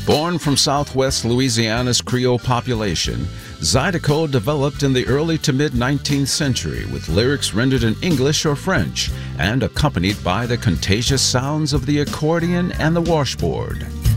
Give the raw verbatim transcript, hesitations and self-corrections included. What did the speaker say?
Born from southwest Louisiana's Creole population, Zydeco developed in the early to mid-nineteenth century with lyrics rendered in English or French and accompanied by the contagious sounds of the accordion and the washboard.